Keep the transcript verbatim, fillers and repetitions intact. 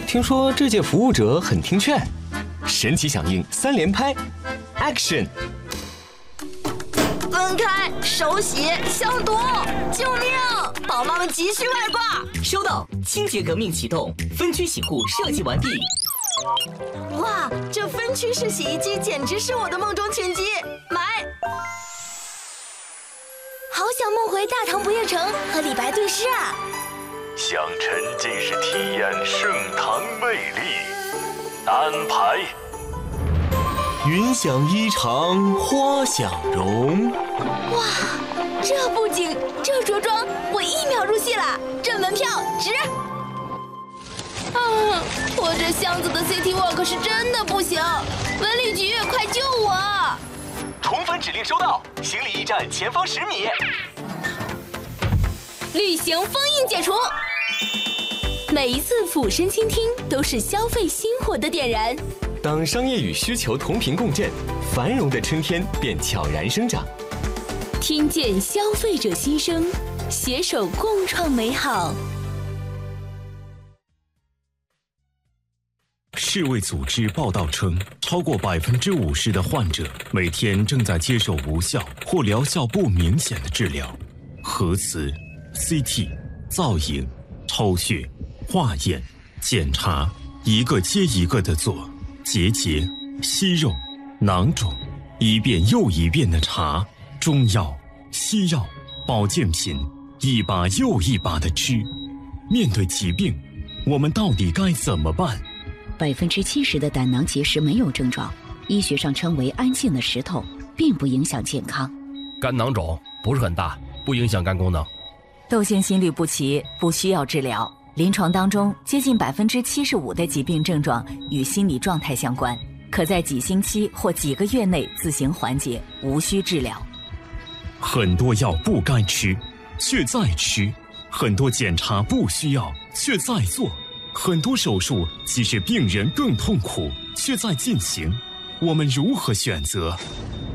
听说这届服务者很听劝，神奇响应三连拍 ，Action！ 分开，手洗，消毒！救命！宝妈们急需外挂。 收到，清洁革命启动，分区洗护设计完毕。 哇，这分区式洗衣机简直是我的梦中情机，买！好想梦回大唐不夜城和李白对诗啊！ 想沉浸式体验盛唐魅力，安排。 云想衣裳花想容。 哇，这布景，这着装，我一秒入戏了，这门票值！啊，拖着箱子的 City Walk 是真的不行，文旅局快救我！ 宠粉指令收到，行李驿站前方十米。 旅行封印解除。每一次俯身倾听，都是消费心火的点燃。 当商业与需求同频共振，繁荣的春天便悄然生长。 听见消费者心声，携手共创美好。 世卫组织报道称，超过百分之五十的患者每天正在接受无效或疗效不明显的治疗。核磁、C T、造影、抽血、化验、检查，一个接一个的做，结节、息肉、囊肿，一遍又一遍的查，中药、西药、保健品，一把又一把的吃。面对疾病，我们到底该怎么办？ 百分之七十的胆囊结石没有症状，医学上称为安静的石头，并不影响健康。 肝囊肿不是很大，不影响肝功能。 窦性心律不齐不需要治疗，临床当中接近百分之七十五的疾病症状与心理状态相关，可在几星期或几个月内自行缓解，无需治疗。 很多药不该吃，却在吃；很多检查不需要，却在做；很多手术即使病人更痛苦，却在进行。我们如何选择？